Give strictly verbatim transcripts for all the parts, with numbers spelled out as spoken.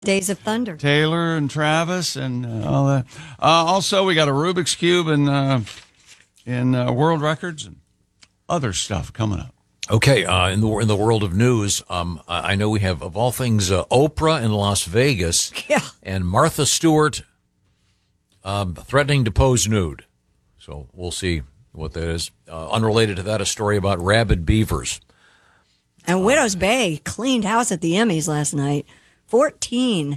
Days of Thunder. Taylor and Travis and uh, all that. Uh, also, we got a Rubik's Cube and uh, in uh, world records and other stuff coming up. Okay, uh, in the in the world of news, um, I know we have, of all things, uh, Oprah in Las Vegas Yeah. and Martha Stewart um, threatening to pose nude. So we'll see what that is. Uh, unrelated to that, a story about rabid beavers. And Widow's Bay cleaned house at the Emmys last night. fourteen.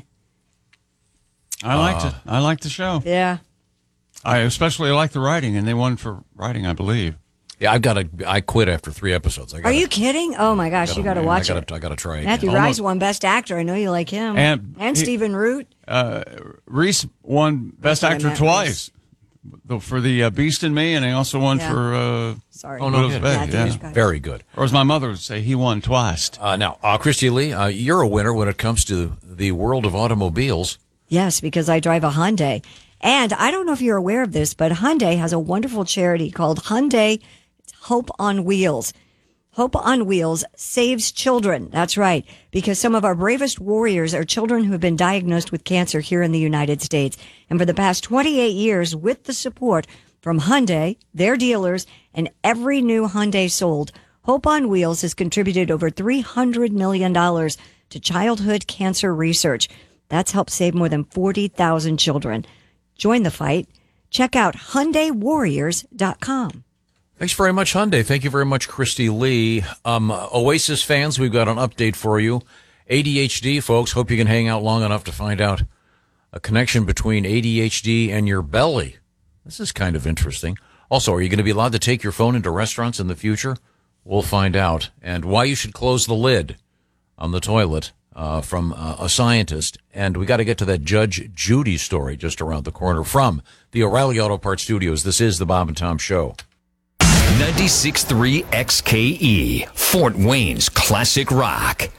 I liked it. I liked the show. Yeah. I especially like the writing, and they won for writing, I believe. Yeah, I've got to. I quit after three episodes. I gotta, Are you kidding? Oh, my gosh. gotta, you got to man, watch I gotta, it. I got to try it. Matthew again. Rhys won Best Actor. I know you like him. And And he- Stephen Root. Uh, Reese won Best That's what I Actor meant, twice The- for the uh, Beast in Me, and he also won Yeah. for uh, Sorry. Oh, no, Widow's kidding. Bay. Matthew Yeah. Rhys. Very good. Or as my mother would say, he won twice. Uh, now, uh, Christy Lee, uh, you're a winner when it comes to the world of automobiles. Yes, because I drive a Hyundai. And I don't know if you're aware of this, but Hyundai has a wonderful charity called Hyundai Hope on Wheels. Hope on Wheels saves children. That's right, because some of our bravest warriors are children who have been diagnosed with cancer here in the United States. And for the past twenty-eight years, with the support from Hyundai, their dealers, and every new Hyundai sold, Hope on Wheels has contributed over three hundred million dollars to childhood cancer research. That's helped save more than forty thousand children. Join the fight. Check out Hyundai Warriors dot com. Thanks very much, Hyundai. Thank you very much, Christy Lee. Um, Oasis fans, we've got an update for you. A D H D, folks, hope you can hang out long enough to find out a connection between A D H D and your belly. This is kind of interesting. Also, are you going to be allowed to take your phone into restaurants in the future? We'll find out. And why you should close the lid on the toilet uh, from uh, a scientist. And we got to get to that Judge Judy story just around the corner from the O'Reilly Auto Parts Studios. This is the Bob and Tom Show. ninety-six point three X K E, Fort Wayne's classic rock.